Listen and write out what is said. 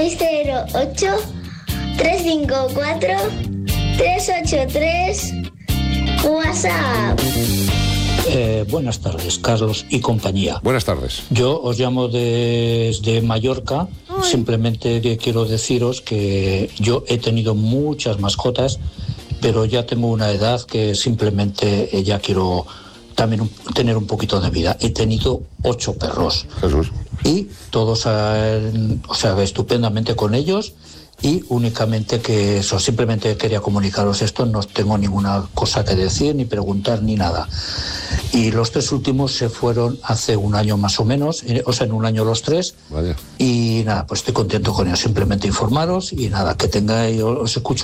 608 354 383 WhatsApp. Buenas tardes, Carlos y compañía. Buenas tardes. Yo os llamo desde Mallorca. Simplemente quiero deciros que yo he tenido muchas mascotas, pero ya tengo una edad que simplemente ya quiero también tener un poquito de vida. He tenido 8 perros. Jesús. Y todos, estupendamente con ellos. Y únicamente que eso, simplemente quería comunicaros esto, no tengo ninguna cosa que decir, ni preguntar, ni nada. Y los 3 últimos se fueron hace un año más o menos, en un año los 3. Vaya. Y nada, pues estoy contento con ellos, simplemente informaros y nada, que tengáis, os escucho